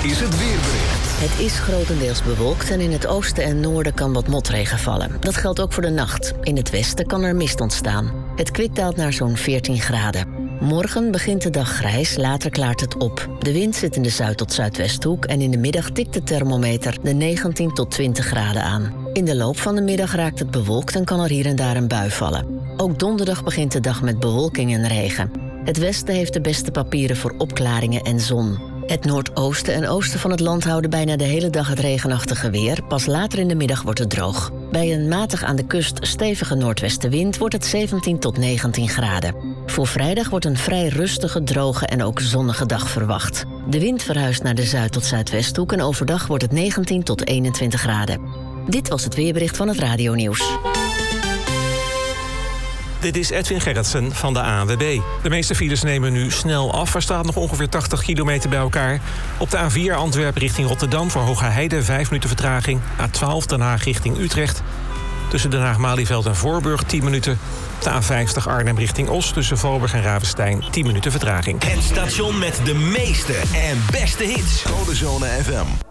is het weerbericht. Het is grotendeels bewolkt en in het oosten en noorden kan wat motregen vallen. Dat geldt ook voor de nacht. In het westen kan er mist ontstaan. Het kwik daalt naar zo'n 14 graden. Morgen begint de dag grijs, later klaart het op. De wind zit in de zuid- tot zuidwesthoek en in de middag tikt de thermometer de 19 tot 20 graden aan. In de loop van de middag raakt het bewolkt en kan er hier en daar een bui vallen. Ook donderdag begint de dag met bewolking en regen. Het westen heeft de beste papieren voor opklaringen en zon. Het noordoosten en oosten van het land houden bijna de hele dag het regenachtige weer. Pas later in de middag wordt het droog. Bij een matig aan de kust stevige noordwestenwind wordt het 17 tot 19 graden. Voor vrijdag wordt een vrij rustige, droge en ook zonnige dag verwacht. De wind verhuist naar de zuid- tot zuidwesthoek en overdag wordt het 19 tot 21 graden. Dit was het weerbericht van het Radio Nieuws. Dit is Edwin Gerritsen van de ANWB. De meeste files nemen nu snel af. Er staat nog ongeveer 80 kilometer bij elkaar. Op de A4 Antwerpen richting Rotterdam voor Hoge Heide 5 minuten vertraging. A12 Den Haag richting Utrecht. Tussen Den Haag-Malieveld en Voorburg 10 minuten. De A50 Arnhem richting Os tussen Valburg en Ravenstein 10 minuten vertraging. Het station met de meeste en beste hits. Codezone FM.